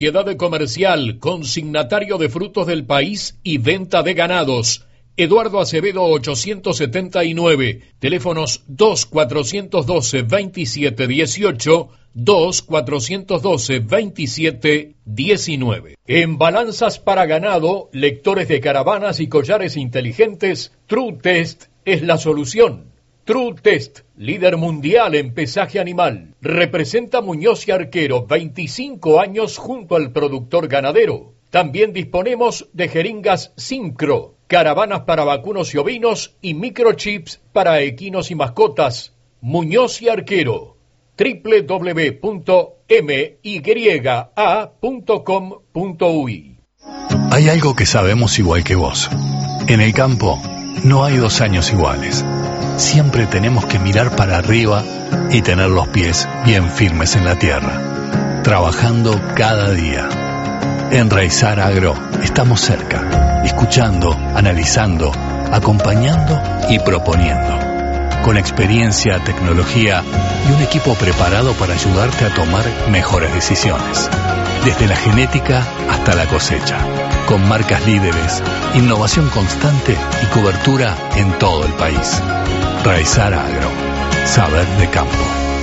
Sociedad Comercial, consignatario de frutos del país y venta de ganados. Eduardo Acevedo 879, teléfonos 2-412-2718, 2-412-2719. En balanzas para ganado, lectores de caravanas y collares inteligentes, True Test es la solución. True Test, líder mundial en pesaje animal. Representa Muñoz y Arquero, 25 años junto al productor ganadero. También disponemos de jeringas Simcro, caravanas para vacunos y ovinos y microchips para equinos y mascotas. Muñoz y Arquero, www.mya.com.uy. Hay algo que sabemos igual que vos. En el campo no hay 2 años iguales. Siempre tenemos que mirar para arriba y tener los pies bien firmes en la tierra, trabajando cada día. En Raizar Agro estamos cerca, escuchando, analizando, acompañando y proponiendo. Con experiencia, tecnología y un equipo preparado para ayudarte a tomar mejores decisiones. Desde la genética hasta la cosecha. Con marcas líderes, innovación constante y cobertura en todo el país. Raizar Agro. Saber de campo.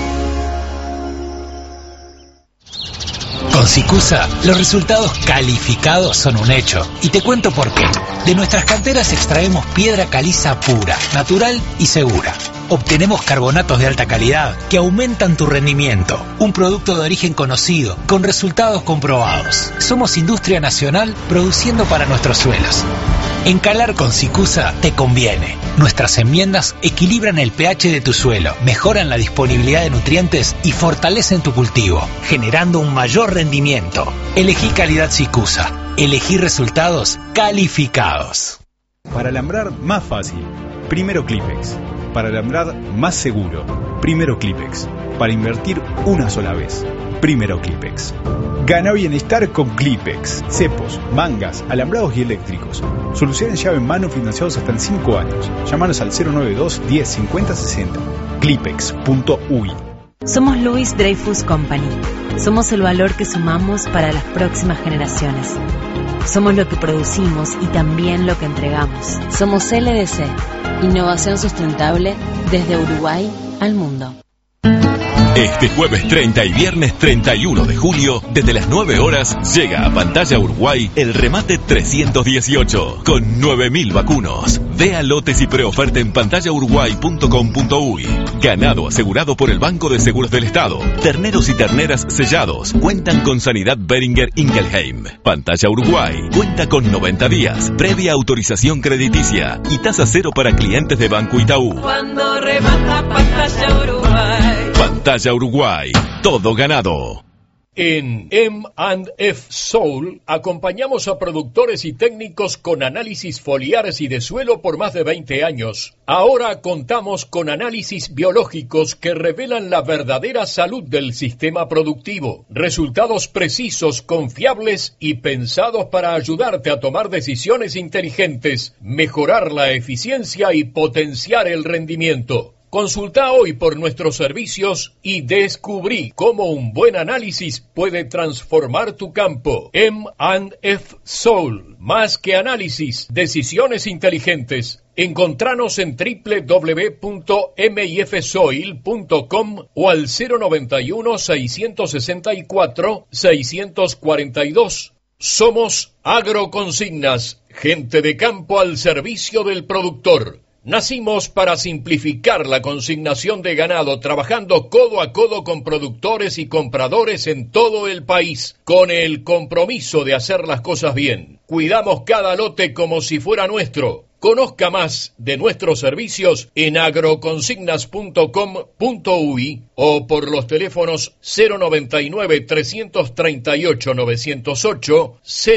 Con Sicusa, los resultados calificados son un hecho. Y te cuento por qué. De nuestras canteras extraemos piedra caliza pura, natural y segura. Obtenemos carbonatos de alta calidad que aumentan tu rendimiento. Un producto de origen conocido, con resultados comprobados. Somos industria nacional produciendo para nuestros suelos. Encalar con Sicusa te conviene. Nuestras enmiendas equilibran el pH de tu suelo, mejoran la disponibilidad de nutrientes y fortalecen tu cultivo, generando un mayor rendimiento. Elegí calidad Sicusa. Elegí resultados calificados. Para alambrar más fácil, primero Clipex. Para alambrar más seguro, primero Clipex. Para invertir una sola vez, primero Clipex. Gana bienestar con Clipex. Cepos, mangas, alambrados y eléctricos. Soluciones llave en mano financiados hasta en 5 años. Llámanos al 092 10 50 60. Clipex.uy. Somos Louis Dreyfus Company. Somos el valor que sumamos para las próximas generaciones. Somos lo que producimos y también lo que entregamos. Somos LDC, innovación sustentable desde Uruguay al mundo. Este jueves 30 y viernes 31 de julio, desde las 9 horas, llega a Pantalla Uruguay el remate 318, con 9.000 vacunos. Vea lotes y preoferta en pantallauruguay.com.uy. Ganado asegurado por el Banco de Seguros del Estado. Terneros y terneras sellados. Cuentan con Sanidad Beringer Ingelheim. Pantalla Uruguay cuenta con 90 días, previa autorización crediticia y tasa cero para clientes de Banco Itaú. Cuando remata Pantalla Uruguay. Pantalla Uruguay, todo ganado. En M&F Soul acompañamos a productores y técnicos con análisis foliares y de suelo por más de 20 años. Ahora contamos con análisis biológicos que revelan la verdadera salud del sistema productivo. Resultados precisos, confiables y pensados para ayudarte a tomar decisiones inteligentes, mejorar la eficiencia y potenciar el rendimiento. Consulta hoy por nuestros servicios y descubrí cómo un buen análisis puede transformar tu campo. M&F Soul, más que análisis, decisiones inteligentes. Encontranos en www.mifsoil.com o al 091-664-642. Somos Agroconsignas, gente de campo al servicio del productor. Nacimos para simplificar la consignación de ganado, trabajando codo a codo con productores y compradores en todo el país, con el compromiso de hacer las cosas bien. Cuidamos cada lote como si fuera nuestro. Conozca más de nuestros servicios en agroconsignas.com.uy o por los teléfonos 099-338-908,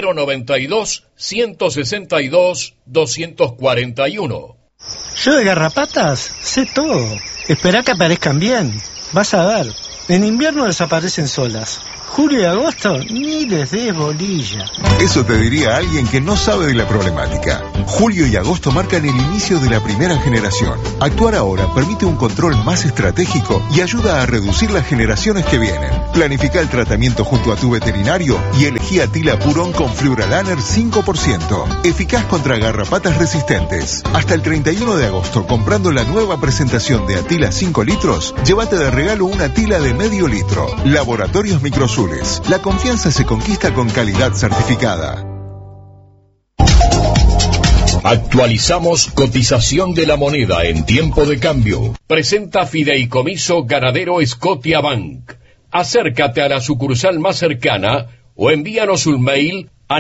092-162-241. Yo de garrapatas sé todo. Esperá que aparezcan bien. Vas a ver. En invierno desaparecen solas. julio y agosto, ni les des bolilla. Eso te diría alguien que no sabe de la problemática. Julio y agosto marcan el inicio de la primera generación. Actuar ahora permite un control más estratégico y ayuda a reducir las generaciones que vienen. Planifica el tratamiento junto a tu veterinario y elegí Atila Purón con Fluoralaner 5%. Eficaz contra garrapatas resistentes. Hasta el 31 de agosto, comprando la nueva presentación de Atila 5 litros, llévate de regalo una Atila de medio litro. Laboratorios Microzules. La confianza se conquista con calidad certificada. Actualizamos cotización de la moneda en tiempo de cambio. Presenta Fideicomiso Ganadero Scotiabank. Acércate a la sucursal más cercana o envíanos un mail a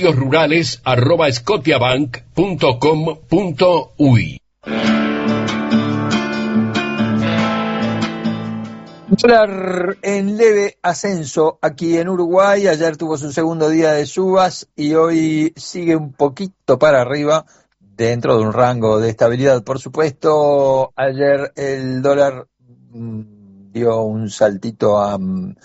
negociosrurales@scotiabank.com.uy. Dólar en leve ascenso aquí en Uruguay. Ayer tuvo su segundo día de subas y hoy sigue un poquito para arriba dentro de un rango de estabilidad. Por supuesto, ayer el dólar dio un saltito a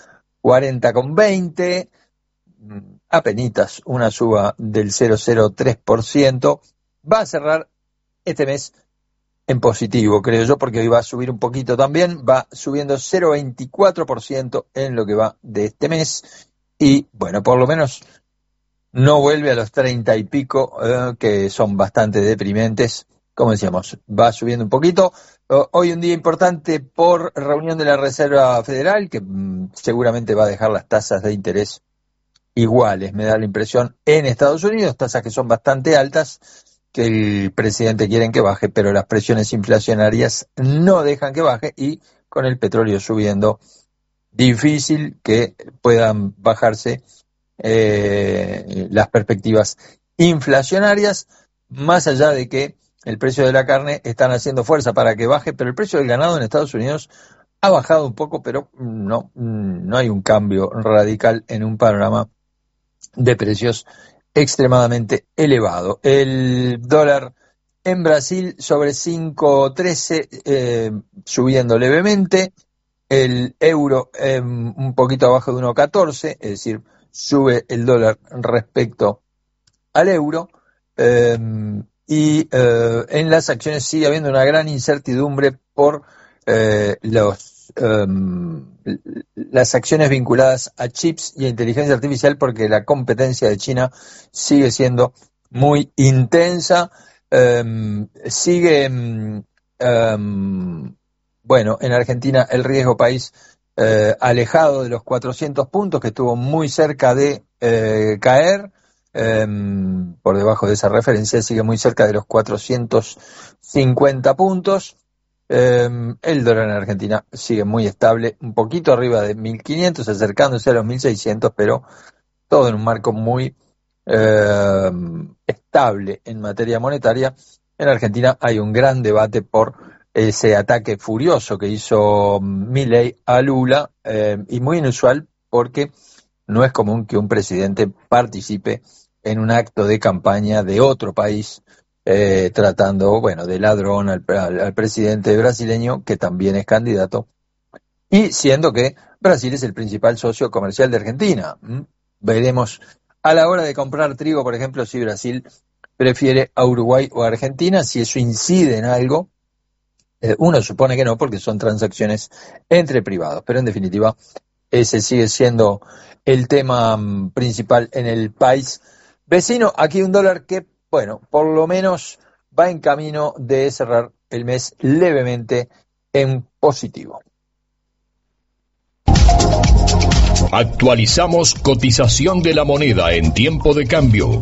40,20, apenitas una suba del 0,03%. Va a cerrar este mes en positivo, creo yo, porque hoy va a subir un poquito también, va subiendo 0,24% en lo que va de este mes, y bueno, por lo menos no vuelve a los 30 y pico, que son bastante deprimentes. Como decíamos, va subiendo un poquito. Hoy un día importante por reunión de la Reserva Federal, que seguramente va a dejar las tasas de interés iguales, me da la impresión, en Estados Unidos, tasas que son bastante altas, que el presidente quiere que baje, pero las presiones inflacionarias no dejan que baje, y con el petróleo subiendo, difícil que puedan bajarse las perspectivas inflacionarias, más allá de que el precio de la carne están haciendo fuerza para que baje, pero el precio del ganado en Estados Unidos ha bajado un poco, pero no hay un cambio radical en un panorama de precios extremadamente elevado. El dólar en Brasil sobre 5.13, subiendo levemente. El euro un poquito abajo de 1.14, es decir, sube el dólar respecto al euro. Y en las acciones sigue habiendo una gran incertidumbre por las acciones vinculadas a chips y a inteligencia artificial, porque la competencia de China sigue siendo muy intensa. Bueno, en Argentina el riesgo país alejado de los 400 puntos, que estuvo muy cerca de caer, por debajo de esa referencia, sigue muy cerca de los 450 puntos. El dólar en Argentina sigue muy estable, un poquito arriba de 1.500, acercándose a los 1.600, pero todo en un marco muy estable en materia monetaria. En Argentina hay un gran debate por ese ataque furioso que hizo Milei a Lula, y muy inusual, porque no es común que un presidente participe en un acto de campaña de otro país, tratando, bueno, de ladrón al presidente brasileño, que también es candidato, y siendo que Brasil es el principal socio comercial de Argentina. Veremos a la hora de comprar trigo, por ejemplo, si Brasil prefiere a Uruguay o a Argentina, si eso incide en algo. Uno supone que no, porque son transacciones entre privados, pero en definitiva ese sigue siendo el tema principal en el país vecino. Aquí un dólar que, bueno, por lo menos va en camino de cerrar el mes levemente en positivo. Actualizamos cotización de la moneda en tiempo de cambio.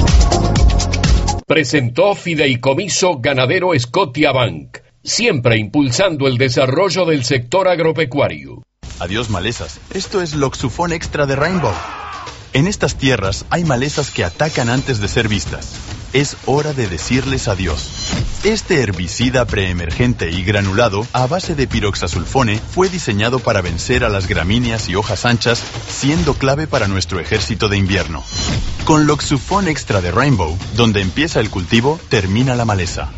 Presentó Fideicomiso Ganadero Scotiabank, siempre impulsando el desarrollo del sector agropecuario. Adiós malezas, esto es Loxufón Extra de Rainbow. En estas tierras hay malezas que atacan antes de ser vistas. Es hora de decirles adiós. Este herbicida preemergente y granulado a base de piroxasulfone fue diseñado para vencer a las gramíneas y hojas anchas, siendo clave para nuestro ejército de invierno. Con Loxufón Extra de Rainbow, donde empieza el cultivo, termina la maleza.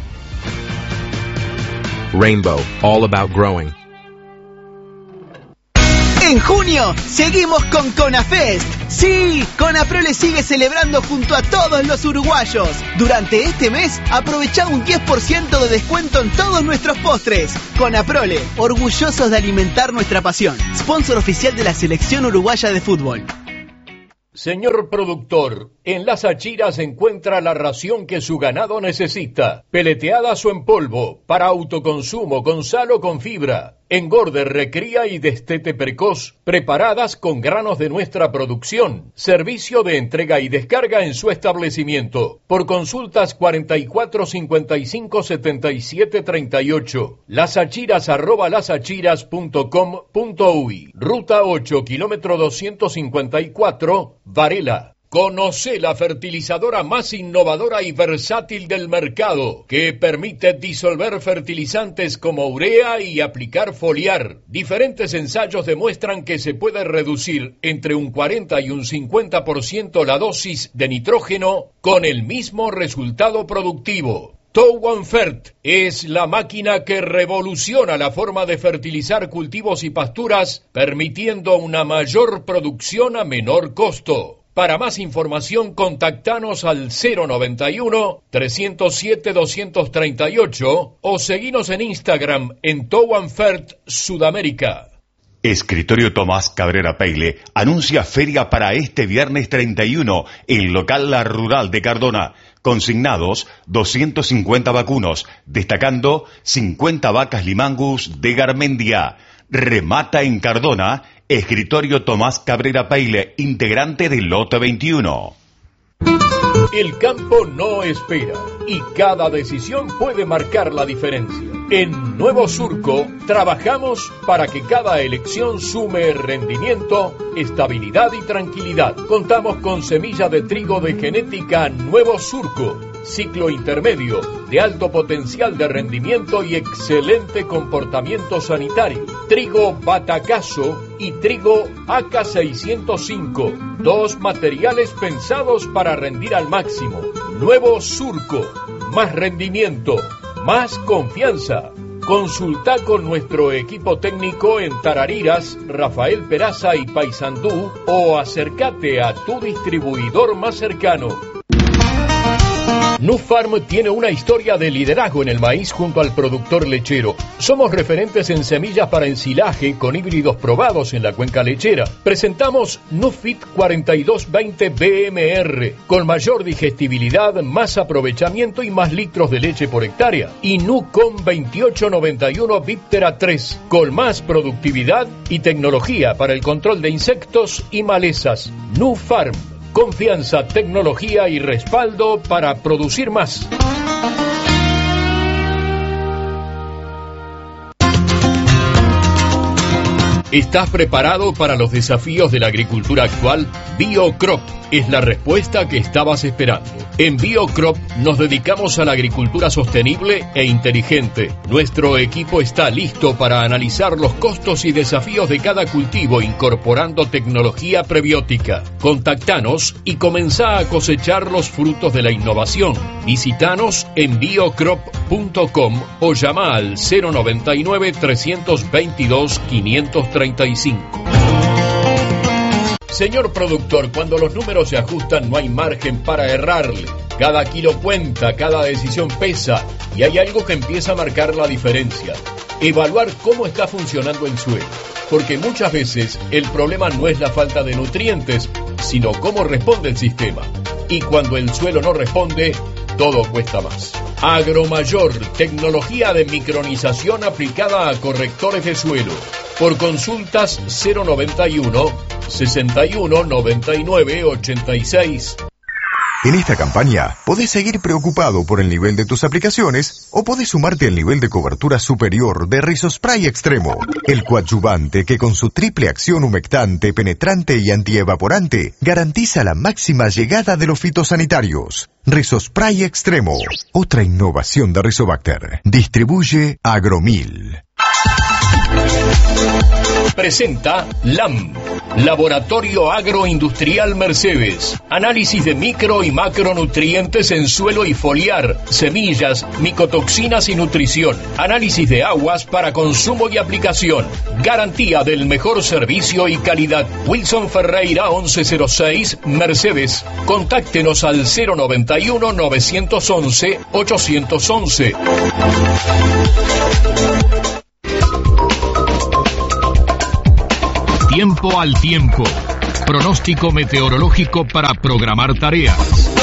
Rainbow, all about growing. En junio, seguimos con Conafest. Sí, Conaprole sigue celebrando junto a todos los uruguayos. Durante este mes, aprovecha un 10% de descuento en todos nuestros postres. Conaprole, orgullosos de alimentar nuestra pasión. Sponsor oficial de la Selección Uruguaya de Fútbol. Señor productor, en Las Achiras encuentra la ración que su ganado necesita. Peleteadas o en polvo, para autoconsumo, con sal o con fibra. Engorde, recría y destete precoz, preparadas con granos de nuestra producción. Servicio de entrega y descarga en su establecimiento. Por consultas 44 55 77 38. lasachiras@lasachiras.com.uy. Ruta 8, kilómetro 254, Varela. Conoce la fertilizadora más innovadora y versátil del mercado, que permite disolver fertilizantes como urea y aplicar foliar. Diferentes ensayos demuestran que se puede reducir entre un 40 y un 50% la dosis de nitrógeno con el mismo resultado productivo. Towanfert es la máquina que revoluciona la forma de fertilizar cultivos y pasturas, permitiendo una mayor producción a menor costo. Para más información, contactanos al 091-307-238 o seguinos en Instagram en Towanfert Sudamérica. Escritorio Tomás Cabrera Peile anuncia feria para este viernes 31 en local La Rural de Cardona. Consignados 250 vacunos, destacando 50 vacas limangus de Garmendia. Remata en Cardona, Escritorio Tomás Cabrera Peile, integrante del lote 21. El campo no espera y cada decisión puede marcar la diferencia. En Nuevo Surco trabajamos para que cada elección sume rendimiento, estabilidad y tranquilidad. Contamos con semilla de trigo de genética Nuevo Surco, ciclo intermedio, de alto potencial de rendimiento y excelente comportamiento sanitario. Trigo Batacazo y trigo AK605, dos materiales pensados para rendir al máximo. Nuevo Surco, más rendimiento, más confianza. Consulta con nuestro equipo técnico en Tarariras, Rafael Peraza y Paysandú o acércate a tu distribuidor más cercano. Nufarm tiene una historia de liderazgo en el maíz junto al productor lechero. Somos referentes en semillas para ensilaje con híbridos probados en la cuenca lechera. Presentamos Nufit 4220 BMR con mayor digestibilidad, más aprovechamiento y más litros de leche por hectárea. Y Nucom 2891 Viptera 3 con más productividad y tecnología para el control de insectos y malezas. Nufarm. Confianza, tecnología y respaldo para producir más. ¿Estás preparado para los desafíos de la agricultura actual? BioCrop es la respuesta que estabas esperando. En BioCrop nos dedicamos a la agricultura sostenible e inteligente. Nuestro equipo está listo para analizar los costos y desafíos de cada cultivo incorporando tecnología prebiótica. Contactanos y comenzá a cosechar los frutos de la innovación. Visítanos en biocrop.com o llama al 099-322-535. Señor productor, cuando los números se ajustan no hay margen para errarle. Cada kilo cuenta, cada decisión pesa y hay algo que empieza a marcar la diferencia. Evaluar cómo está funcionando el suelo. Porque muchas veces el problema no es la falta de nutrientes, sino cómo responde el sistema. Y cuando el suelo no responde, todo cuesta más. Agromayor, tecnología de micronización aplicada a correctores de suelo. Por consultas 091 61 99 86. En esta campaña, podés seguir preocupado por el nivel de tus aplicaciones o podés sumarte al nivel de cobertura superior de Rizospray Extremo, el coadyuvante que con su triple acción humectante, penetrante y antievaporante garantiza la máxima llegada de los fitosanitarios. Rizospray Extremo, otra innovación de Rizobacter. Distribuye Agromil. Presenta LAM, Laboratorio Agroindustrial Mercedes. Análisis de micro y macronutrientes en suelo y foliar, semillas, micotoxinas y nutrición. Análisis de aguas para consumo y aplicación. Garantía del mejor servicio y calidad. Wilson Ferreira 1106, Mercedes. Contáctenos al 091 911 811. Tiempo al tiempo. Pronóstico meteorológico para programar tareas.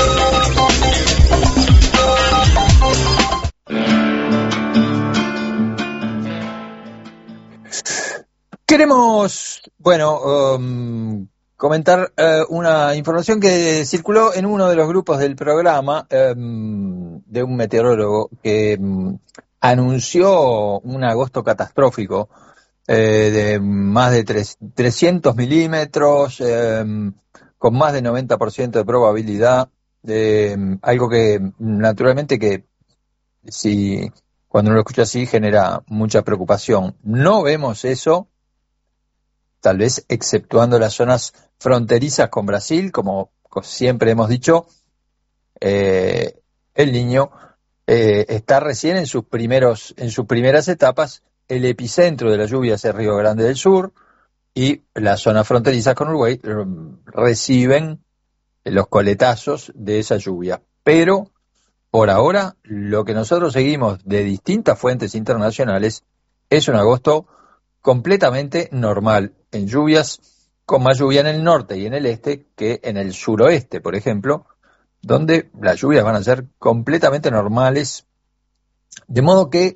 Queremos, comentar una información que circuló en uno de los grupos del programa de un meteorólogo que anunció un agosto catastrófico de más de 300 milímetros, con más de 90% de probabilidad, algo que naturalmente que si cuando uno lo escucha así genera mucha preocupación. No vemos eso, tal vez exceptuando las zonas fronterizas con Brasil, como siempre hemos dicho. El Niño está recién en sus primeras etapas. El epicentro de la lluvia es el Río Grande del Sur y las zonas fronterizas con Uruguay reciben los coletazos de esa lluvia. Pero por ahora lo que nosotros seguimos de distintas fuentes internacionales es un agosto completamente normal, en lluvias, con más lluvia en el norte y en el este que en el suroeste, por ejemplo, donde las lluvias van a ser completamente normales, de modo que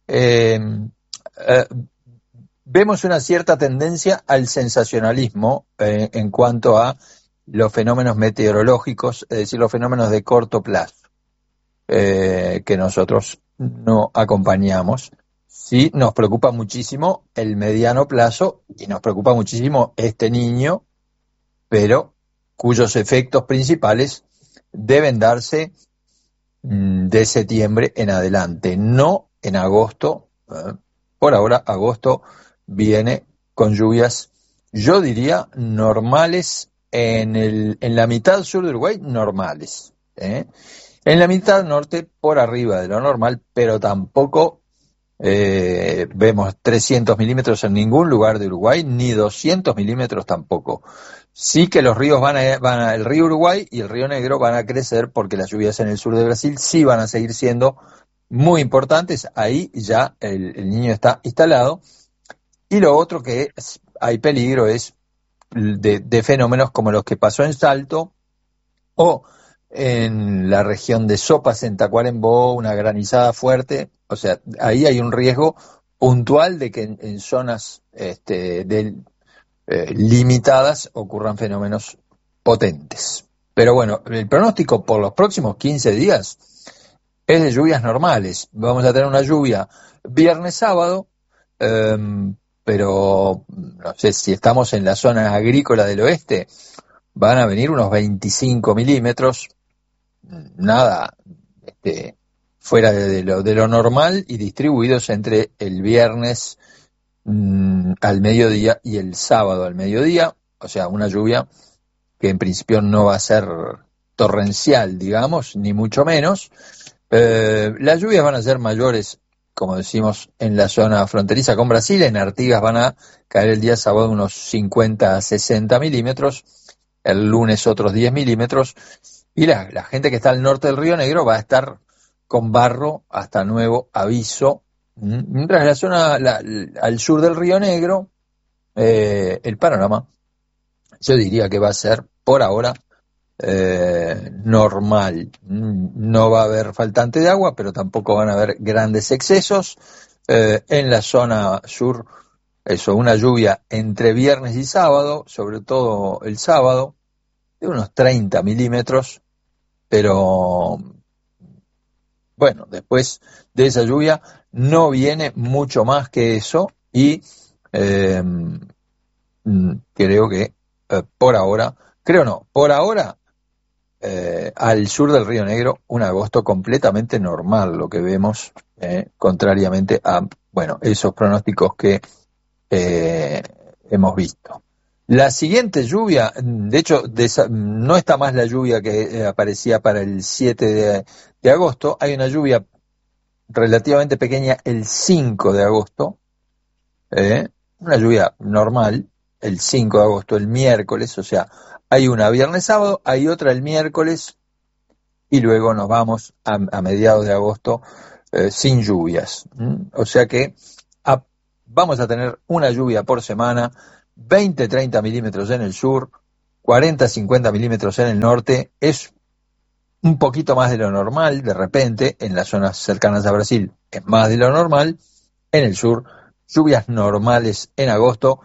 vemos una cierta tendencia al sensacionalismo en cuanto a los fenómenos meteorológicos, es decir, los fenómenos de corto plazo, que nosotros no acompañamos. Sí, nos preocupa muchísimo el mediano plazo y nos preocupa muchísimo este Niño, pero cuyos efectos principales deben darse de septiembre en adelante, no en agosto. Por ahora, agosto viene con lluvias, yo diría, normales en la mitad sur de Uruguay, normales. En la mitad norte, por arriba de lo normal, pero tampoco vemos 300 milímetros en ningún lugar de Uruguay, ni 200 milímetros tampoco. Sí que los ríos el río Uruguay y el río Negro van a crecer porque las lluvias en el sur de Brasil sí van a seguir siendo muy importantes. Ahí ya el Niño está instalado. Y lo otro que hay peligro es de fenómenos como los que pasó en Salto o en la región de Sopas, en Tacuarembó, una granizada fuerte. O sea, ahí hay un riesgo puntual de que en zonas limitadas ocurran fenómenos potentes. Pero bueno, el pronóstico por los próximos 15 días es de lluvias normales. Vamos a tener una lluvia viernes, sábado, pero no sé si estamos en la zona agrícola del oeste, van a venir unos 25 milímetros, nada fuera de lo normal y distribuidos entre el viernes al mediodía y el sábado al mediodía, o sea, una lluvia que en principio no va a ser torrencial, digamos, ni mucho menos. Las lluvias van a ser mayores, como decimos, en la zona fronteriza con Brasil. En Artigas van a caer el día sábado unos 50 a 60 milímetros, el lunes otros 10 milímetros, y la gente que está al norte del Río Negro va a estar con barro hasta nuevo aviso. Mientras la zona al sur del Río Negro, el panorama, yo diría que va a ser, por ahora, normal. No va a haber faltante de agua, pero tampoco van a haber grandes excesos. En la zona sur, una lluvia entre viernes y sábado, sobre todo el sábado, de unos 30 milímetros, pero bueno, después de esa lluvia no viene mucho más que eso y creo que por ahora al sur del Río Negro un agosto completamente normal lo que vemos, contrariamente a esos pronósticos que hemos visto. La siguiente lluvia, de hecho, no está más la lluvia que aparecía para el 7 de agosto, hay una lluvia relativamente pequeña el 5 de agosto, una lluvia normal, el 5 de agosto, el miércoles, o sea, hay una viernes sábado, hay otra el miércoles, y luego nos vamos a mediados de agosto sin lluvias. O sea que vamos a tener una lluvia por semana, 20-30 milímetros en el sur, 40-50 milímetros en el norte, es un poquito más de lo normal, de repente, en las zonas cercanas a Brasil es más de lo normal, en el sur, lluvias normales en agosto.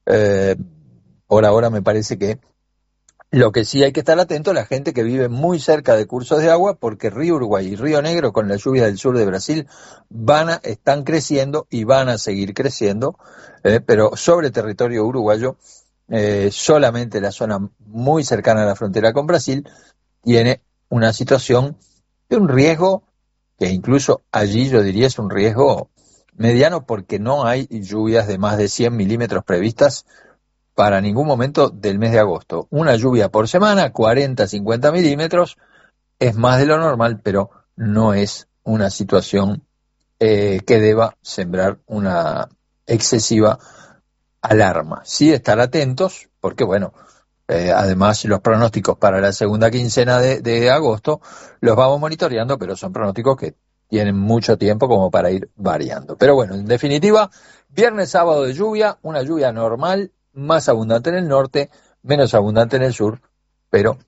Por ahora me parece que lo que sí hay que estar atento, la gente que vive muy cerca de cursos de agua, porque Río Uruguay y Río Negro, con la lluvia del sur de Brasil, están creciendo y van a seguir creciendo, pero sobre territorio uruguayo, solamente la zona muy cercana a la frontera con Brasil tiene una situación de un riesgo, que incluso allí yo diría es un riesgo mediano, porque no hay lluvias de más de 100 milímetros previstas para ningún momento del mes de agosto. Una lluvia por semana, 40-50 milímetros, es más de lo normal, pero no es una situación que deba sembrar una excesiva alarma. Sí estar atentos, porque bueno, además los pronósticos para la segunda quincena de agosto los vamos monitoreando, pero son pronósticos que tienen mucho tiempo como para ir variando. Pero bueno, en definitiva, viernes, sábado de lluvia, una lluvia normal, más abundante en el norte, menos abundante en el sur, pero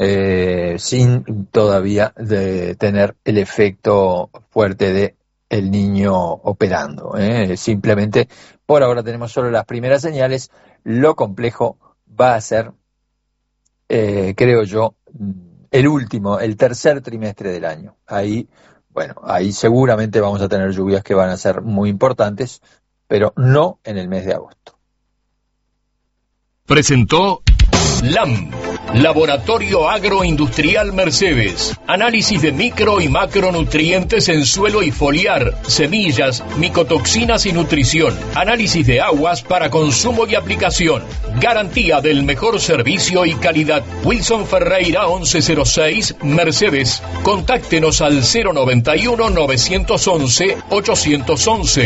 sin todavía de tener el efecto fuerte de el Niño operando. Simplemente, por ahora tenemos solo las primeras señales. Lo complejo va a ser, creo yo, el tercer trimestre del año. Ahí seguramente vamos a tener lluvias que van a ser muy importantes, pero no en el mes de agosto. Presentó LAM, Laboratorio Agroindustrial Mercedes. Análisis de micro y macronutrientes en suelo y foliar, semillas, micotoxinas y nutrición. Análisis de aguas para consumo y aplicación. Garantía del mejor servicio y calidad. Wilson Ferreira 1106, Mercedes. Contáctenos al 091-911-811.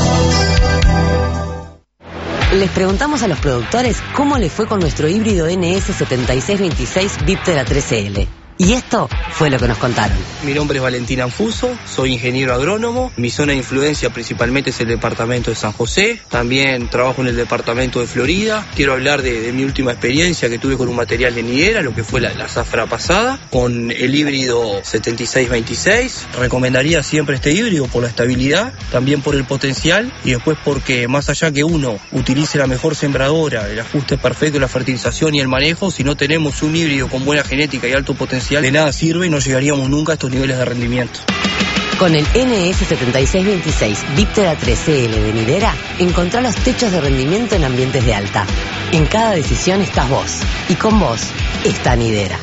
Les preguntamos a los productores cómo les fue con nuestro híbrido NS7626 Viptera 13L. Y esto fue lo que nos contaron. Mi nombre es Valentín Anfuso, soy ingeniero agrónomo. Mi zona de influencia principalmente es el departamento de San José. También trabajo en el departamento de Florida. Quiero hablar de mi última experiencia que tuve con un material de nidera, lo que fue la zafra pasada, con el híbrido 7626. Recomendaría siempre este híbrido por la estabilidad, también por el potencial y después porque más allá que uno utilice la mejor sembradora, el ajuste perfecto, la fertilización y el manejo, si no tenemos un híbrido con buena genética y alto potencial, de nada sirve y no llegaríamos nunca a estos niveles de rendimiento. Con el NS7626 Viptera 13L de nidera, encontrá los techos de rendimiento en ambientes de alta. En cada decisión estás vos, y con vos está nidera.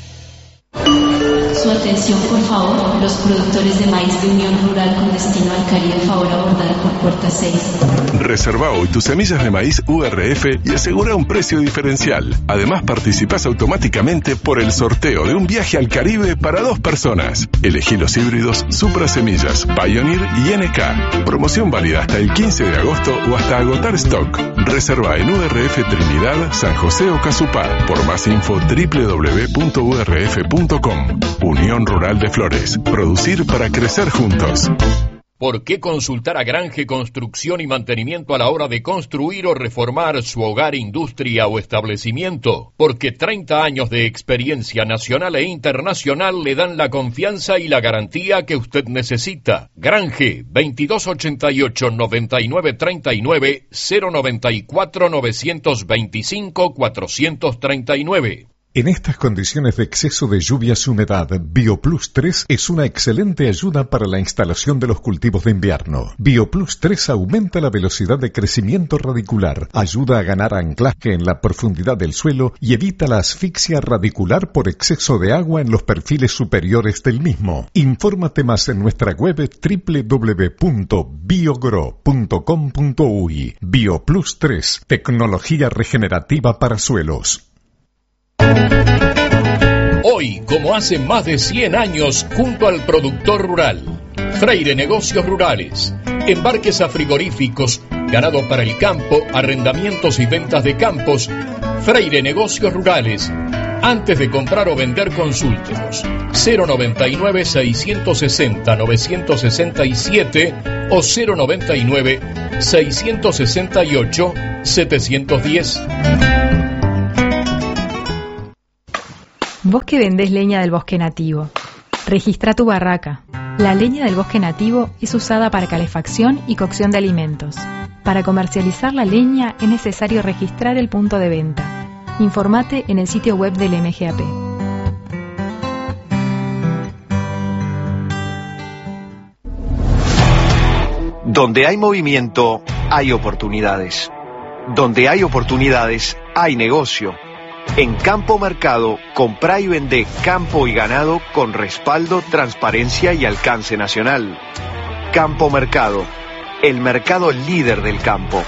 Su atención, por favor, los productores de maíz de Unión Rural con destino al Caribe, favor abordar por puerta 6. Reserva hoy tus semillas de maíz URF y asegura un precio diferencial. Además, participás automáticamente por el sorteo de un viaje al Caribe para 2 personas. Elegí los híbridos Supra Semillas, Pioneer y NK. Promoción válida hasta el 15 de agosto o hasta agotar stock. Reserva en URF Trinidad, San José o Casupá. Por más info www.urf.com. Unión Rural de Flores. Producir para crecer juntos. ¿Por qué consultar a Grange Construcción y Mantenimiento a la hora de construir o reformar su hogar, industria o establecimiento? Porque 30 años de experiencia nacional e internacional le dan la confianza y la garantía que usted necesita. Grange, 2288-9939, 094-925-439. En estas condiciones de exceso de lluvias y humedad, BioPlus 3 es una excelente ayuda para la instalación de los cultivos de invierno. BioPlus 3 aumenta la velocidad de crecimiento radicular, ayuda a ganar anclaje en la profundidad del suelo y evita la asfixia radicular por exceso de agua en los perfiles superiores del mismo. Infórmate más en nuestra web www.biogro.com.uy. BioPlus 3, tecnología regenerativa para suelos. Hoy, como hace más de 100 años, junto al productor rural, Freire Negocios Rurales, embarques a frigoríficos, ganado para el campo, arrendamientos y ventas de campos. Freire Negocios Rurales. Antes de comprar o vender, consúltenos 099-660-967 o 099-668-710. Vos que vendés leña del bosque nativo, registra tu barraca. La leña del bosque nativo es usada para calefacción y cocción de alimentos. Para comercializar la leña es necesario registrar el punto de venta. Informate en el sitio web del MGAP. Donde hay movimiento, hay oportunidades. Donde hay oportunidades, hay negocio. En Campo Mercado, comprá y vendé campo y ganado con respaldo, transparencia y alcance nacional. Campo Mercado, el mercado líder del campo.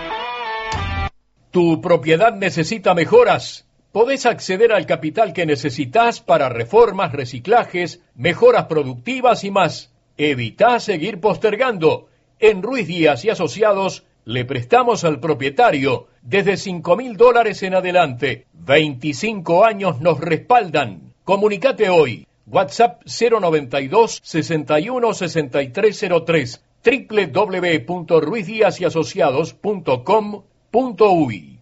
¿Tu propiedad necesita mejoras? Podés acceder al capital que necesitas para reformas, reciclajes, mejoras productivas y más. Evitá seguir postergando. En Ruiz Díaz y Asociados le prestamos al propietario desde $5.000 en adelante. 25 años nos respaldan. Comunicate hoy. WhatsApp 092 61 6303 www.ruizdiasyasociados.com.uy.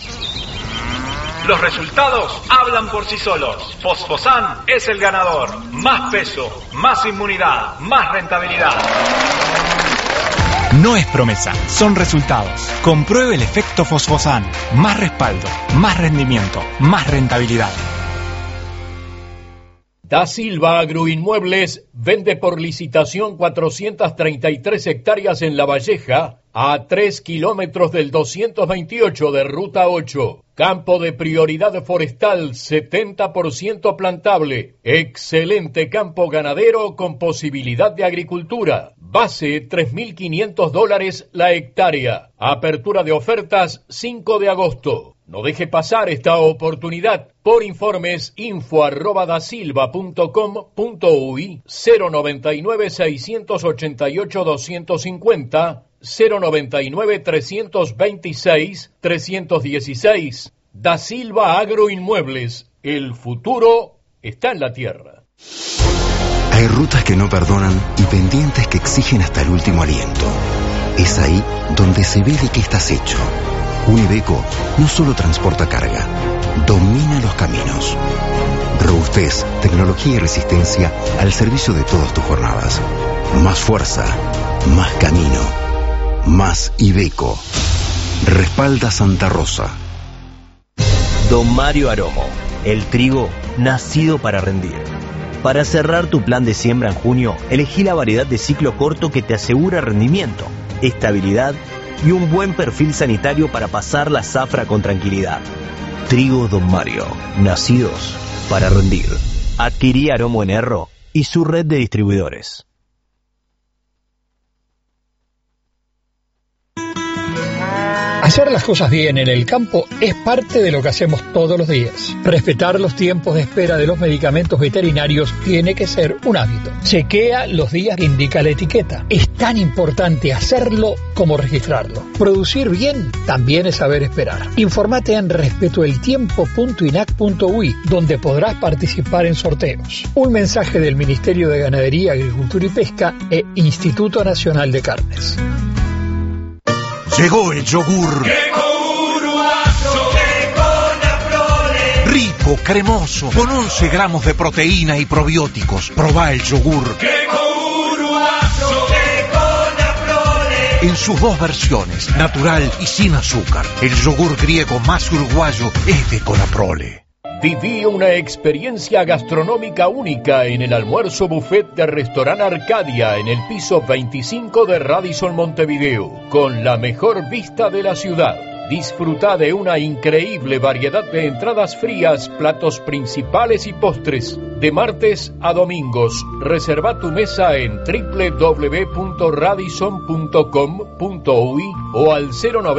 Los resultados hablan por sí solos. Fosfosan es el ganador. Más peso, más inmunidad, más rentabilidad. No es promesa, son resultados. Compruebe el efecto Fosfosan. Más respaldo, más rendimiento, más rentabilidad. Da Silva Agroinmuebles vende por licitación 433 hectáreas en La Valleja, a 3 kilómetros del 228 de Ruta 8. Campo de prioridad forestal, 70% plantable. Excelente campo ganadero con posibilidad de agricultura. Base $3.500 la hectárea. Apertura de ofertas 5 de agosto. No deje pasar esta oportunidad. Por informes, info@dasilva.com.uy 099-688-250 099-326-316. Da Silva Agroinmuebles. El futuro está en la tierra. Hay rutas que no perdonan y pendientes que exigen hasta el último aliento. Es ahí donde se ve de qué estás hecho. Un Iveco no solo transporta carga, domina los caminos. Robustez, tecnología y resistencia al servicio de todas tus jornadas. Más fuerza, más camino, más Iveco. Respalda Santa Rosa. Don Mario Aromo, el trigo nacido para rendir. Para cerrar tu plan de siembra en junio, elegí la variedad de ciclo corto que te asegura rendimiento, estabilidad y un buen perfil sanitario para pasar la zafra con tranquilidad. Trigo Don Mario, nacidos para rendir. Adquirí Aromo en Erro y su red de distribuidores. Hacer las cosas bien en el campo es parte de lo que hacemos todos los días. Respetar los tiempos de espera de los medicamentos veterinarios tiene que ser un hábito. Chequea los días que indica la etiqueta. Es tan importante hacerlo como registrarlo. Producir bien también es saber esperar. Infórmate en respetoeltiempo.inac.uy, donde podrás participar en sorteos. Un mensaje del Ministerio de Ganadería, Agricultura y Pesca e Instituto Nacional de Carnes. Llegó el yogur. Rico, cremoso, con 11 gramos de proteína y probióticos. Probá el yogur. En sus dos versiones, natural y sin azúcar. El yogur griego más uruguayo es de Conaprole. Viví una experiencia gastronómica única en el almuerzo buffet de Restaurant Arcadia en el piso 25 de Radisson Montevideo, con la mejor vista de la ciudad. Disfruta de una increíble variedad de entradas frías, platos principales y postres. De martes a domingos, reserva tu mesa en www.radisson.com.uy o al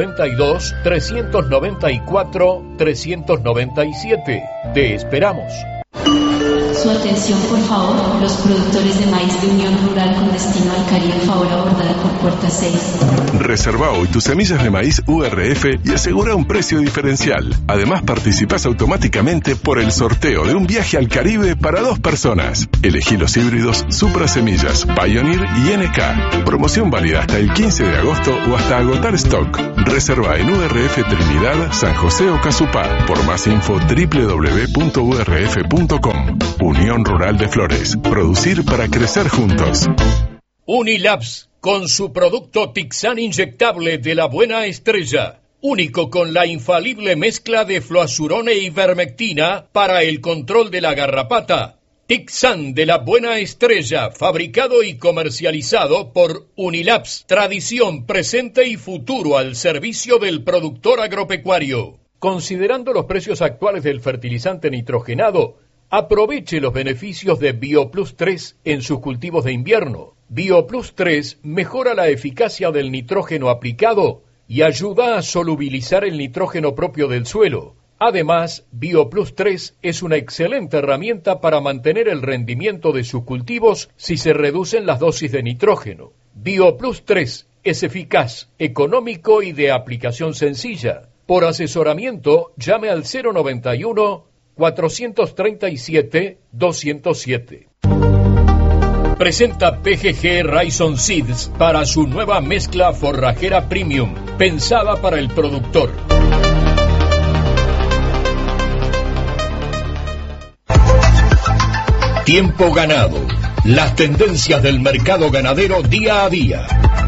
092-394-397. Te esperamos. Su atención, por favor. Los productores de maíz de Unión Rural con destino al Caribe, favor abordar por puerta 6. Reserva hoy tus semillas de maíz URF y asegura un precio diferencial. Además, participás automáticamente por el sorteo de un viaje al Caribe para 2 personas. Elegí los híbridos Supra Semillas, Pioneer y NK. Promoción válida hasta el 15 de agosto o hasta agotar stock. Reserva en URF Trinidad, San José o Casupá. Por más info www.urf.com. Unión Rural de Flores. Producir para crecer juntos. Unilabs, con su producto Tixan inyectable de la buena estrella, único con la infalible mezcla de fluazurona e ivermectina para el control de la garrapata. Tixan de la buena estrella, fabricado y comercializado por Unilabs, tradición, presente y futuro al servicio del productor agropecuario. Considerando los precios actuales del fertilizante nitrogenado, aproveche los beneficios de BioPlus 3 en sus cultivos de invierno. BioPlus 3 mejora la eficacia del nitrógeno aplicado y ayuda a solubilizar el nitrógeno propio del suelo. Además, BioPlus 3 es una excelente herramienta para mantener el rendimiento de sus cultivos si se reducen las dosis de nitrógeno. BioPlus 3 es eficaz, económico y de aplicación sencilla. Por asesoramiento, llame al 091-437-207. Presenta PGG Rhizome Seeds para su nueva mezcla forrajera premium, pensada para el productor. Tiempo ganado. Las tendencias del mercado ganadero día a día.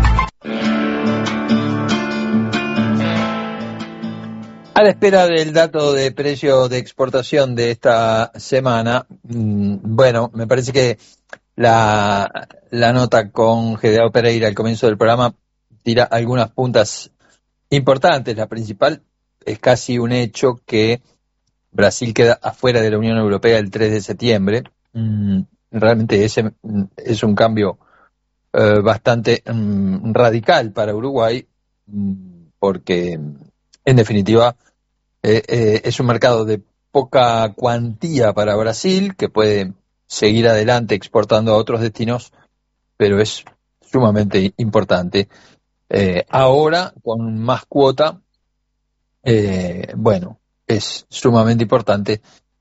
A la espera del dato de precio de exportación de esta semana, bueno, me parece que la nota con Gedeao Pereira al comienzo del programa tira algunas puntas importantes. La principal es casi un hecho que Brasil queda afuera de la Unión Europea el 3 de septiembre. Realmente ese es un cambio bastante radical para Uruguay, porque en definitiva es un mercado de poca cuantía para Brasil, que puede seguir adelante exportando a otros destinos, pero es sumamente importante. Ahora, con más cuota, bueno, es sumamente importante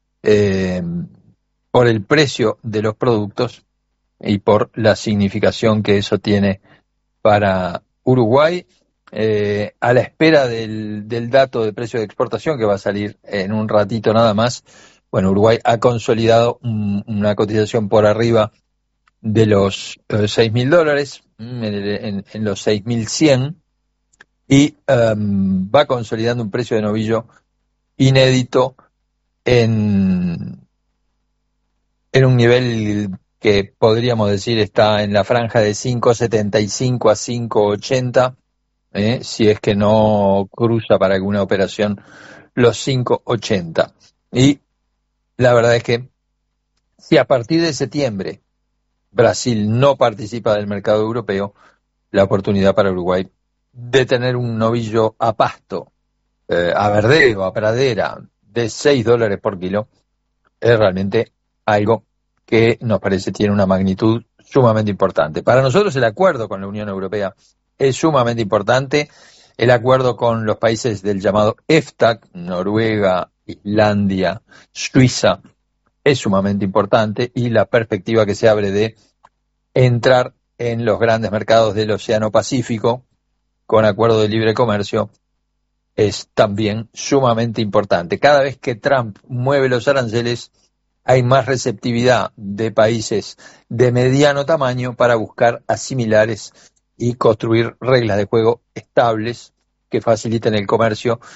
por el precio de los productos y por la significación que eso tiene para Uruguay. A la espera del dato de precio de exportación que va a salir en un ratito nada más, bueno, Uruguay ha consolidado una cotización por arriba de los $6.000, en los 6.100, y va consolidando un precio de novillo inédito en un nivel que podríamos decir está en la franja de 5.75 a 5.80, si es que no cruza para alguna operación los 5.80. Y la verdad es que si a partir de septiembre Brasil no participa del mercado europeo, la oportunidad para Uruguay de tener un novillo a pasto, a verdeo, a pradera, de $6 por kilo, es realmente algo que nos parece tiene una magnitud sumamente importante. Para nosotros el acuerdo con la Unión Europea es sumamente importante. El acuerdo con los países del llamado EFTA, Noruega, Islandia, Suiza, es sumamente importante, y la perspectiva que se abre de entrar en los grandes mercados del Océano Pacífico con acuerdo de libre comercio es también sumamente importante. Cada vez que Trump mueve los aranceles, hay más receptividad de países de mediano tamaño para buscar asimilares y construir reglas de juego estables que faciliten el comercio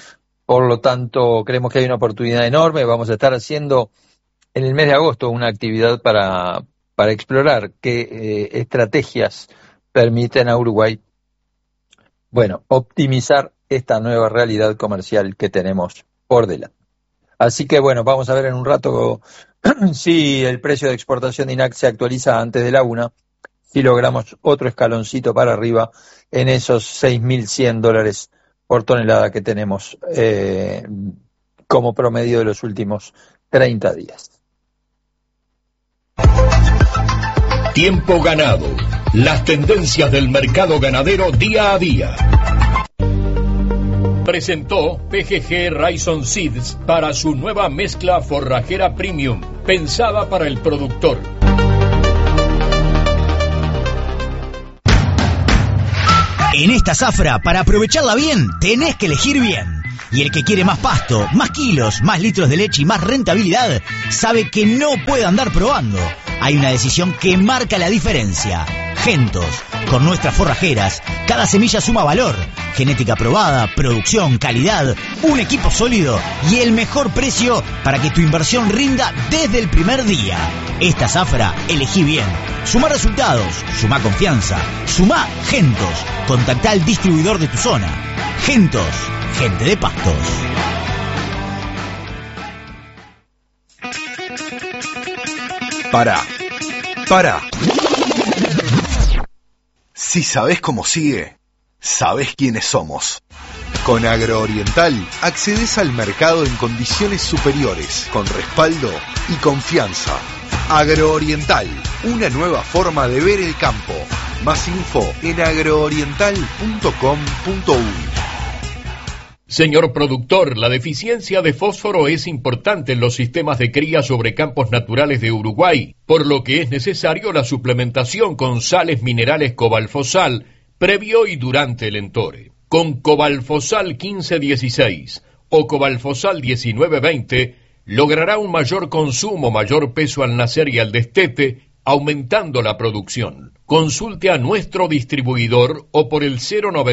Por lo tanto, creemos que hay una oportunidad enorme. Vamos a estar haciendo en el mes de agosto una actividad para explorar qué estrategias permiten a Uruguay, bueno, optimizar esta nueva realidad comercial que tenemos por delante. Así que bueno, vamos a ver en un rato si el precio de exportación de INAC se actualiza antes de la 1, si logramos otro escaloncito para arriba en esos $6.100 por tonelada que tenemos como promedio de los últimos 30 días. Tiempo ganado. Las tendencias del mercado ganadero día a día. Presentó PGG Rhizome Seeds para su nueva mezcla forrajera premium, pensada para el productor. En esta zafra, para aprovecharla bien, tenés que elegir bien. Y el que quiere más pasto, más kilos, más litros de leche y más rentabilidad, sabe que no puede andar probando. Hay una decisión que marca la diferencia. Gentos. Con nuestras forrajeras, cada semilla suma valor. Genética probada, producción, calidad, un equipo sólido y el mejor precio para que tu inversión rinda desde el primer día. Esta zafra, elegí bien. Suma resultados, suma confianza, suma Gentos. Contactá al distribuidor de tu zona. Gentos, gente de pastos. Pará. Si sabés cómo sigue, sabés quiénes somos. Con Agrooriental accedes al mercado en condiciones superiores, con respaldo y confianza. Agrooriental, una nueva forma de ver el campo. Más info en agrooriental.com.uy. Señor productor, la deficiencia de fósforo es importante en los sistemas de cría sobre campos naturales de Uruguay, por lo que es necesario la suplementación con sales minerales cobalfosal previo y durante el entore. Con cobalfosal 1516 o cobalfosal 1920 logrará un mayor consumo, mayor peso al nacer y al destete, aumentando la producción. Consulte a nuestro distribuidor o por el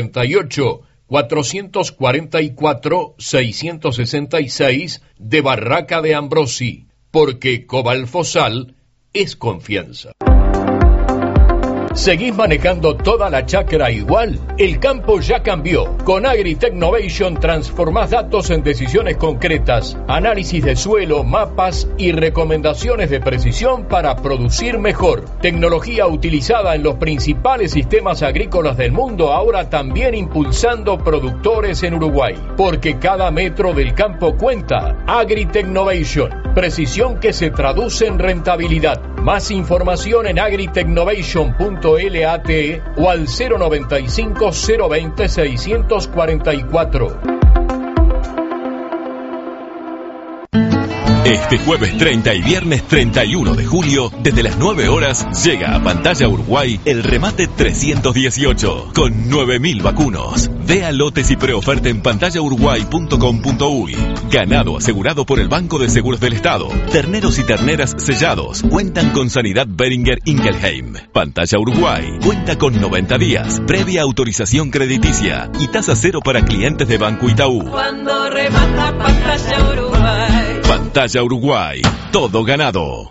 098-444-666 de Barraca de Ambrosi, porque cobalfosal es confianza. ¿Seguís manejando toda la chacra igual? El campo ya cambió. Con AgriTechnovation transformás datos en decisiones concretas, análisis de suelo, mapas y recomendaciones de precisión para producir mejor. Tecnología utilizada en los principales sistemas agrícolas del mundo, ahora también impulsando productores en Uruguay. Porque cada metro del campo cuenta. AgriTechnovation. Precisión que se traduce en rentabilidad. Más información en agritechnovation.lat o al 095 020 644. Este jueves 30 y viernes 31 de julio, desde las 9 horas, llega a Pantalla Uruguay el remate 318, con 9.000 vacunos. Vea lotes y preoferta en pantallauruguay.com.uy. Ganado asegurado por el Banco de Seguros del Estado. Terneros y terneras sellados cuentan con Sanidad Beringer Ingelheim. Pantalla Uruguay cuenta con 90 días, previa autorización crediticia y tasa cero para clientes de Banco Itaú. Cuando remata Pantalla Uruguay. Pantalla Uruguay, todo ganado.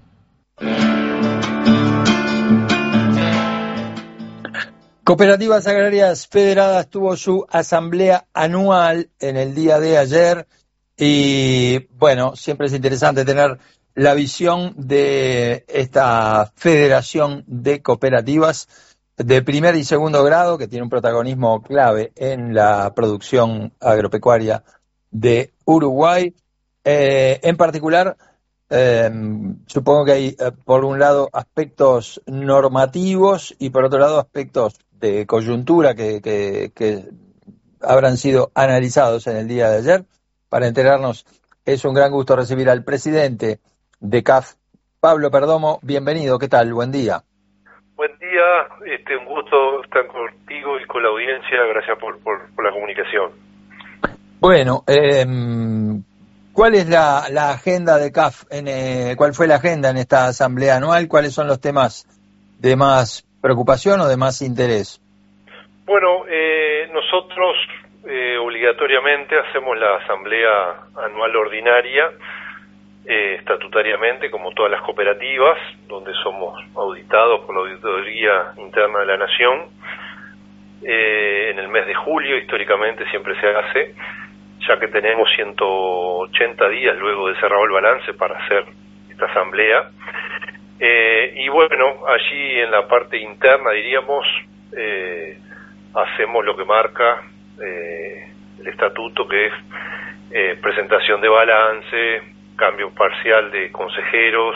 Cooperativas Agrarias Federadas tuvo su asamblea anual en el día de ayer y bueno, siempre es interesante tener la visión de esta federación de cooperativas de primer y segundo grado que tiene un protagonismo clave en la producción agropecuaria de Uruguay. En particular, supongo que hay por un lado aspectos normativos y por otro lado aspectos de coyuntura que habrán sido analizados en el día de ayer. Para enterarnos, es un gran gusto recibir al presidente de CAF, Pablo Perdomo. Bienvenido, ¿qué tal? Buen día. Buen día, un gusto estar contigo y con la audiencia. Gracias por la comunicación. Bueno, ¿cuál es la agenda de CAF? ¿Cuál fue la agenda en esta asamblea anual? ¿Cuáles son los temas de más preocupación o de más interés? Bueno, nosotros obligatoriamente hacemos la asamblea anual ordinaria, estatutariamente, como todas las cooperativas, donde somos auditados por la Auditoría Interna de la Nación. En el mes de julio, históricamente, siempre se hace, ya que tenemos 180 días luego de cerrado el balance para hacer esta asamblea. Y bueno, allí en la parte interna, diríamos, hacemos lo que marca el estatuto, que es presentación de balance, cambio parcial de consejeros,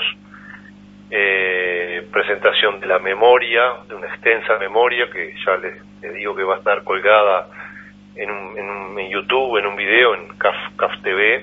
presentación de la memoria, de una extensa memoria que ya les digo que va a estar colgada en YouTube, en un video, en CAF TV,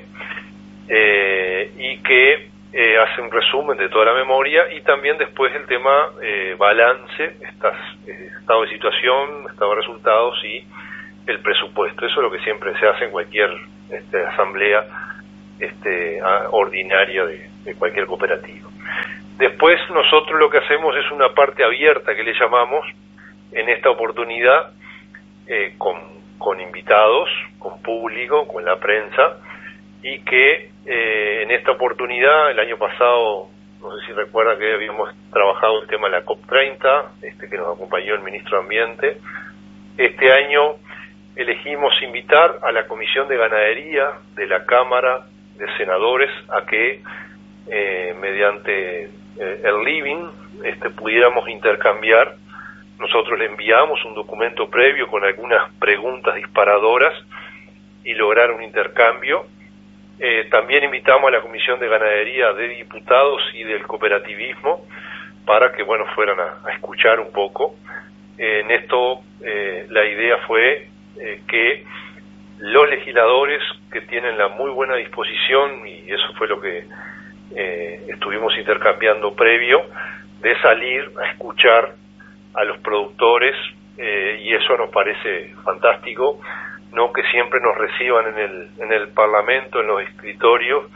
y que hace un resumen de toda la memoria, y también después el tema balance, estado de situación, estado de resultados y el presupuesto. Eso es lo que siempre se hace en cualquier asamblea ordinaria de cualquier cooperativa. Después nosotros lo que hacemos es una parte abierta, que le llamamos, en esta oportunidad, con invitados, con público, con la prensa, y que en esta oportunidad, el año pasado, no sé si recuerda que habíamos trabajado el tema de la COP30, que nos acompañó el ministro de Ambiente. Este año elegimos invitar a la Comisión de Ganadería de la Cámara de Senadores a que mediante el living pudiéramos intercambiar. Nosotros le enviamos un documento previo con algunas preguntas disparadoras y lograr un intercambio. También invitamos a la Comisión de Ganadería de Diputados y del Cooperativismo para que fueran a escuchar un poco. En esto la idea fue que los legisladores que tienen la muy buena disposición, y eso fue lo que estuvimos intercambiando previo, de salir a escuchar a los productores, y eso nos parece fantástico, no que siempre nos reciban en el Parlamento, en los escritorios,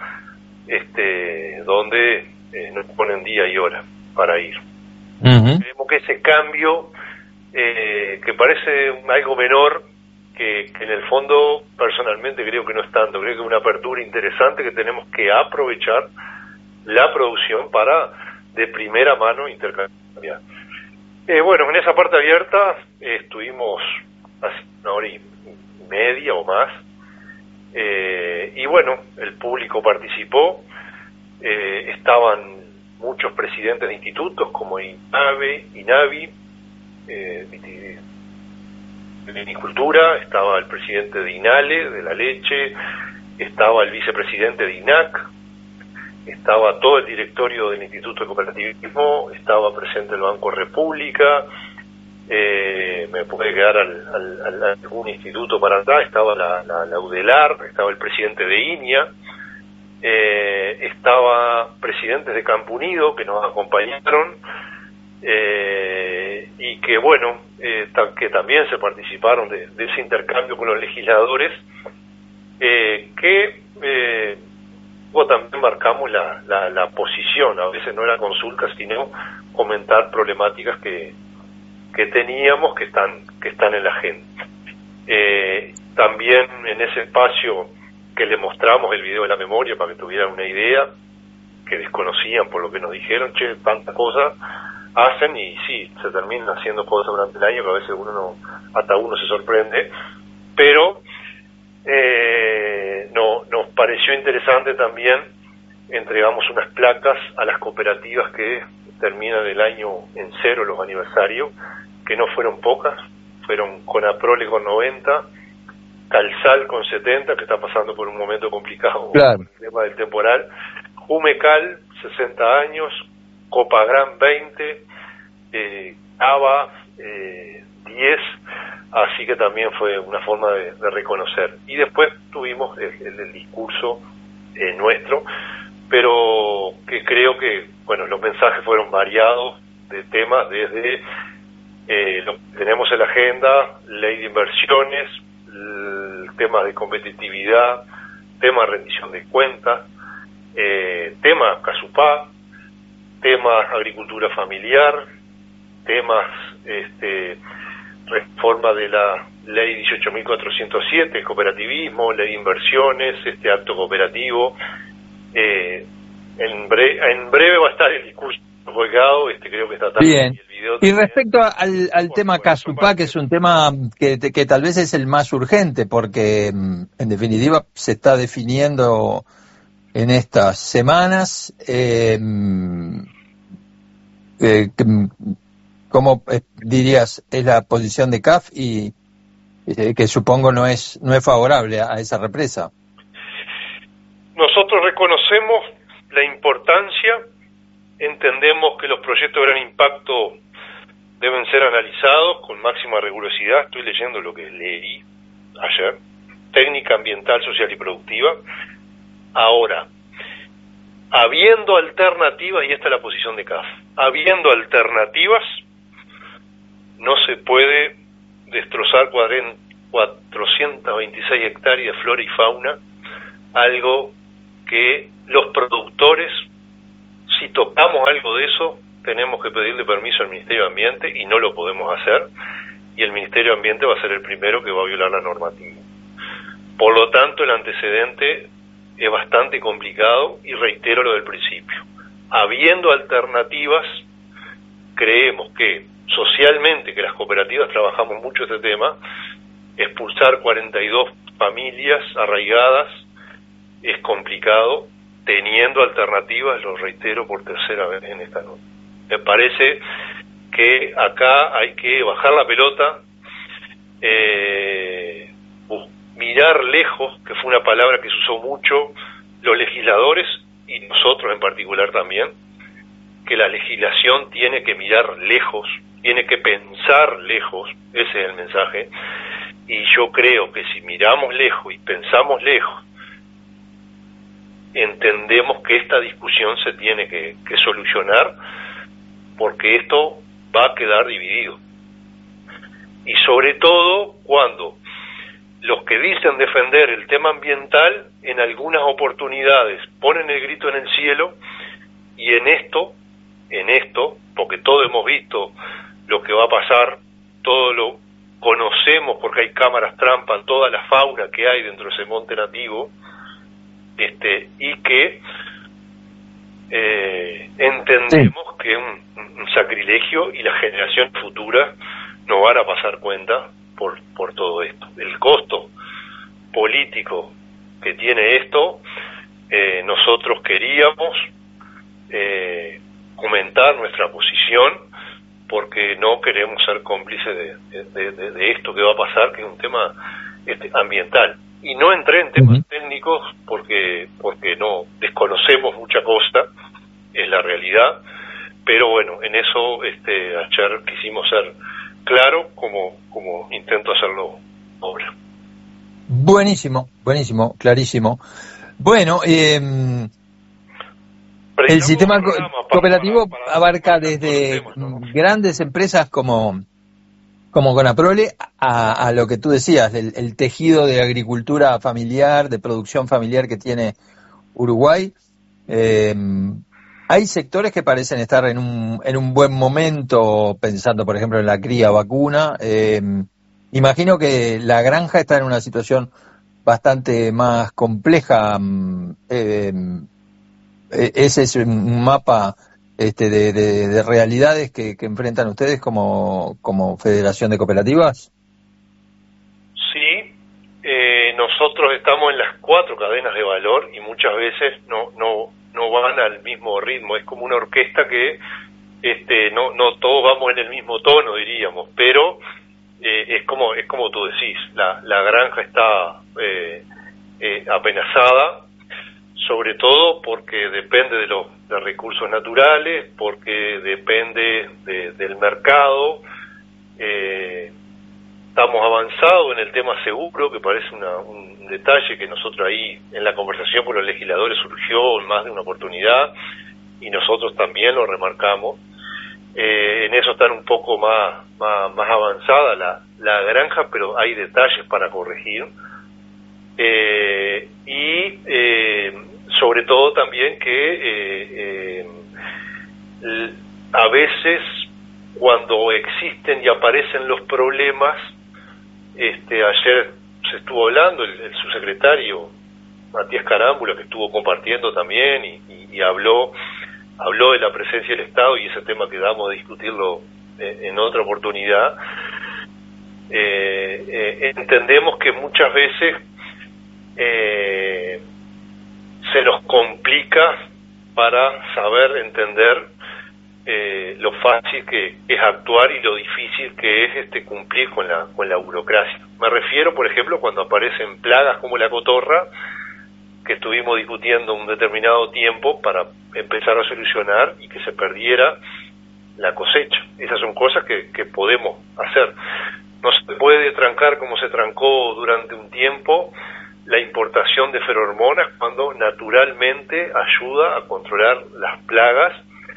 donde nos ponen día y hora para ir. Creemos que ese cambio, que parece algo menor, que en el fondo personalmente creo que no es tanto, creo que es una apertura interesante que tenemos que aprovechar la producción para de primera mano intercambiar. En esa parte abierta estuvimos hace una hora y media o más, y el público participó. Estaban muchos presidentes de institutos como INAVI, de vinicultura, estaba el presidente de INALE, de la leche, estaba el vicepresidente de INAC, estaba todo el directorio del Instituto de Cooperativismo, estaba presente el Banco República, me puede quedar algún instituto para atrás, estaba la UDELAR, estaba el presidente de INIA, estaba presidentes de Campo Unido que nos acompañaron, y que que también se participaron de ese intercambio con los legisladores, que también marcamos la posición. A veces no era consulta, sino comentar problemáticas que teníamos, que están en la agenda. También en ese espacio que le mostramos el video de la memoria para que tuvieran una idea, que desconocían por lo que nos dijeron, tantas cosas hacen, y sí, se terminan haciendo cosas durante el año que a veces hasta uno se sorprende, pero nos pareció interesante también. Entregamos unas placas a las cooperativas que terminan el año en 0 los aniversarios, que no fueron pocas, fueron Conaprole con 90, Calsal con 70, que está pasando por un momento complicado, claro, por el tema del temporal, Jumecal 60 años, Copagran 20, ABA 10, así que también fue una forma de reconocer. Y después tuvimos el discurso nuestro, pero que creo que los mensajes fueron variados, de temas desde lo que tenemos en la agenda, ley de inversiones, temas de competitividad, temas de rendición de cuentas, temas Casupá, temas agricultura familiar, temas reforma de la ley 18.407, el cooperativismo, ley de inversiones, acto cooperativo. En breve va a estar el discurso colgado, creo que está tarde. Bien. Y el video y respecto al tema Casupá, que es un tema que tal vez es el más urgente, porque en definitiva se está definiendo en estas semanas, ¿cómo dirías es la posición de CAF y que supongo no es favorable a esa represa? Nosotros reconocemos la importancia, entendemos que los proyectos de gran impacto deben ser analizados con máxima rigurosidad. Estoy leyendo lo que leí ayer, técnica ambiental, social y productiva. Ahora, habiendo alternativas, y esta es la posición de CAF, habiendo alternativas, no se puede destrozar 426 hectáreas de flora y fauna, algo que los productores, si tocamos algo de eso, tenemos que pedirle permiso al Ministerio de Ambiente y no lo podemos hacer, y el Ministerio de Ambiente va a ser el primero que va a violar la normativa. Por lo tanto, el antecedente es bastante complicado y reitero lo del principio. Habiendo alternativas, creemos que socialmente, que las cooperativas trabajamos mucho este tema, expulsar 42 familias arraigadas es complicado, teniendo alternativas, lo reitero por tercera vez en esta nota. Me parece que acá hay que bajar la pelota, mirar lejos, que fue una palabra que se usó mucho los legisladores y nosotros en particular también, que la legislación tiene que mirar lejos, tiene que pensar lejos, ese es el mensaje, y yo creo que si miramos lejos y pensamos lejos, entendemos que esta discusión se tiene que solucionar, porque esto va a quedar dividido. Y sobre todo cuando los que dicen defender el tema ambiental en algunas oportunidades ponen el grito en el cielo, y en esto, porque todos hemos visto lo que va a pasar, todo lo conocemos porque hay cámaras trampa en toda la fauna que hay dentro de ese monte nativo, y que entendemos que es un sacrilegio y las generaciones futuras no van a pasar cuenta por todo esto. El costo político que tiene esto, nosotros queríamos comentar nuestra posición porque no queremos ser cómplices de esto que va a pasar, que es un tema ambiental. Y no entré en temas técnicos porque no desconocemos mucha cosa, es la realidad, pero bueno, en eso ayer quisimos ser claro como intento hacerlo ahora. Buenísimo, clarísimo. Bueno, el sistema cooperativo abarca desde grandes empresas como Conaprole a lo que tú decías, el tejido de agricultura familiar, de producción familiar que tiene Uruguay. Hay sectores que parecen estar en un buen momento, pensando por ejemplo en la cría vacuna. Imagino que la granja está en una situación bastante más compleja. Ese es un mapa de realidades que enfrentan ustedes como Federación de Cooperativas. Sí, nosotros estamos en las 4 cadenas de valor y muchas veces no van al mismo ritmo. Es como una orquesta que no todos vamos en el mismo tono, diríamos, pero es como tú decís, la granja está apenazada, sobre todo porque depende de los recursos naturales, porque depende del mercado. Estamos avanzados en el tema seguro, que parece un detalle que nosotros ahí en la conversación con los legisladores surgió en más de una oportunidad y nosotros también lo remarcamos. En eso están un poco más avanzada la granja, pero hay detalles para corregir. Y sobre todo también que a veces cuando existen y aparecen los problemas, Ayer se estuvo hablando, el subsecretario Matías Carámbula, que estuvo compartiendo también y habló de la presencia del Estado, y ese tema quedamos de discutirlo en otra oportunidad. Entendemos que muchas veces se nos complica para saber entender lo fácil que es actuar y lo difícil que es cumplir con la burocracia. Me refiero, por ejemplo, cuando aparecen plagas como la cotorra, que estuvimos discutiendo un determinado tiempo para empezar a solucionar y que se perdiera la cosecha. Esas son cosas que podemos hacer. No se puede trancar como se trancó durante un tiempo la importación de feromonas, cuando naturalmente ayuda a controlar las plagas,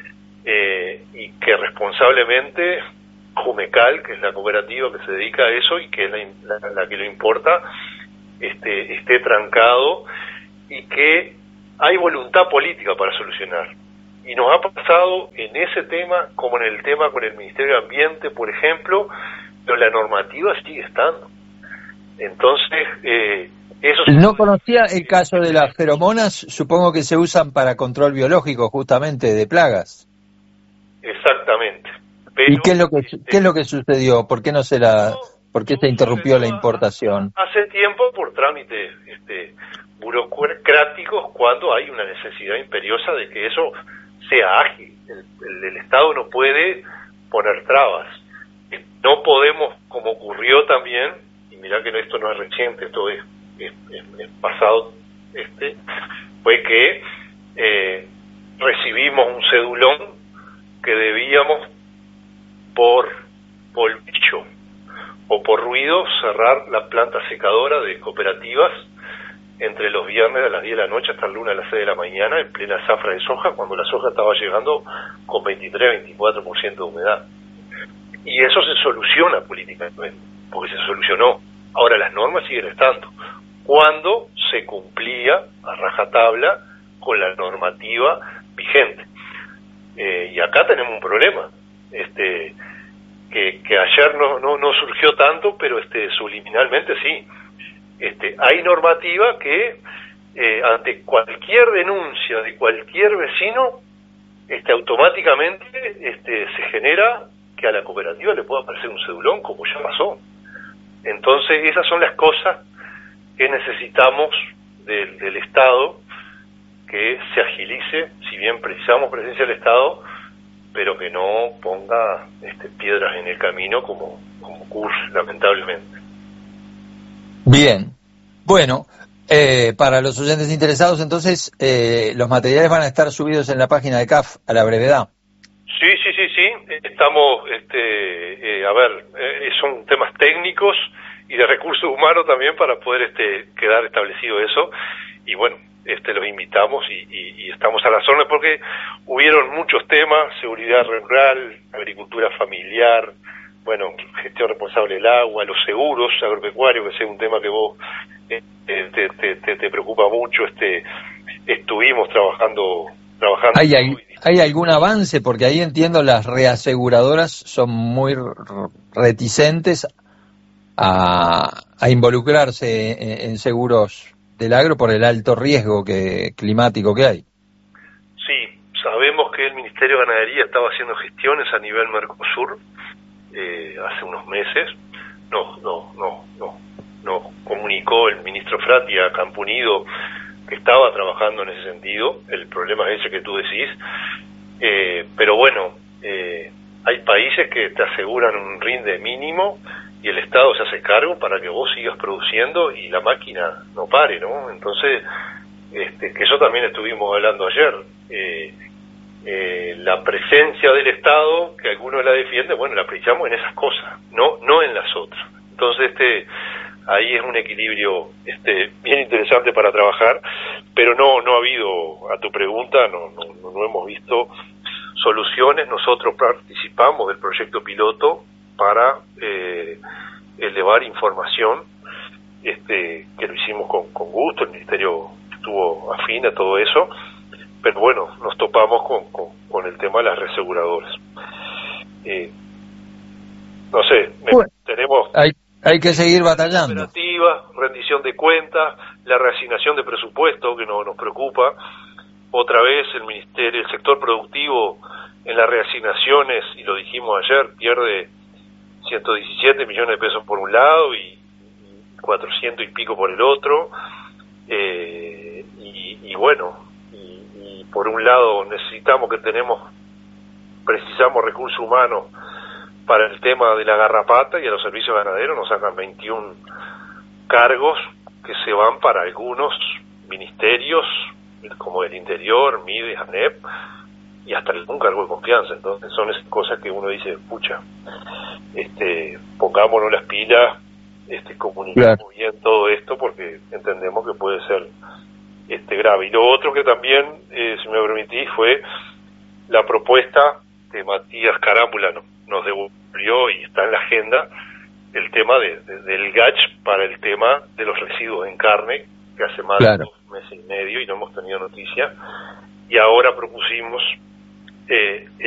y que responsablemente Jumecal, que es la cooperativa que se dedica a eso y que es la que lo importa, esté trancado, y que hay voluntad política para solucionar. Y nos ha pasado en ese tema como en el tema con el Ministerio de Ambiente, por ejemplo, pero la normativa sigue estando. Entonces, eso... No conocía el caso de las feromonas, supongo que se usan para control biológico justamente de plagas. Exactamente. Pero, ¿y qué es lo que sucedió? ¿Por qué por qué se interrumpió la importación? Hace tiempo por trámites burocráticos, cuando hay una necesidad imperiosa de que eso sea ágil. El Estado no puede poner trabas. No podemos, como ocurrió también, y mirá que esto no es reciente, esto es pasado, fue que recibimos un cedulón que debíamos por polvillo o por ruido cerrar la planta secadora de cooperativas entre los viernes a las 10 de la noche hasta el lunes a las 6 de la mañana, en plena zafra de soja, cuando la soja estaba llegando con 23-24% de humedad. Y eso se soluciona políticamente, porque se solucionó. Ahora las normas siguen estando, cuando se cumplía a rajatabla con la normativa vigente. Y acá tenemos un problema, que ayer no surgió tanto, pero subliminalmente sí. Hay normativa que ante cualquier denuncia de cualquier vecino, automáticamente se genera que a la cooperativa le pueda aparecer un cedulón, como ya pasó. Entonces esas son las cosas que necesitamos del Estado, que se agilice, si bien precisamos presencia del Estado, pero que no ponga piedras en el camino como ocurre lamentablemente. Bien, bueno, para los oyentes interesados, entonces, los materiales van a estar subidos en la página de CAF a la brevedad. Sí, estamos, son temas técnicos y de recursos humanos también para poder quedar establecido eso, y bueno, los invitamos y estamos a las órdenes, porque hubieron muchos temas: seguridad rural, agricultura familiar, bueno, gestión responsable del agua, los seguros agropecuarios, que es un tema que vos te preocupa mucho. Estuvimos trabajando. ¿Hay algún avance? Porque ahí entiendo las reaseguradoras son muy reticentes a involucrarse en seguros del agro por el alto riesgo climático que hay. Sí, sabemos que el Ministerio de Ganadería estaba haciendo gestiones a nivel Mercosur hace unos meses. Nos comunicó el ministro Frati a Campo Unido que estaba trabajando en ese sentido. El problema es ese que tú decís, pero bueno, hay países que te aseguran un rinde mínimo y el Estado se hace cargo para que vos sigas produciendo y la máquina no pare, ¿no? Entonces, que eso también estuvimos hablando ayer, la presencia del Estado, que algunos la defienden, bueno, la apreciamos en esas cosas, no en las otras. Entonces, ahí es un equilibrio bien interesante para trabajar, pero no ha habido, a tu pregunta, no hemos visto soluciones. Nosotros participamos del proyecto piloto para elevar información, que lo hicimos con gusto. El Ministerio estuvo afín a todo eso, pero bueno, nos topamos con el tema de las reaseguradoras. No sé, tenemos... Hay que seguir batallando. Operativa, rendición de cuentas, la reasignación de presupuesto que nos preocupa. Otra vez el sector productivo en las reasignaciones, y lo dijimos ayer, pierde 117 millones de pesos por un lado y 400 y pico por el otro. Y por un lado precisamos recursos humanos para el tema de la garrapata, y a los servicios ganaderos nos sacan 21 cargos que se van para algunos ministerios como el Interior, Mides, ANEP, y hasta un cargo de confianza. Entonces son esas cosas que uno dice, pucha, pongámonos las pilas, comunicamos bien todo esto, porque entendemos que puede ser grave. Y lo otro que también, si me permitís, fue la propuesta que Matías Carámbula nos devolvió, y está en la agenda, el tema del GACH para el tema de los residuos en carne, que hace más de 2 meses y medio y no hemos tenido noticia, y ahora propusimos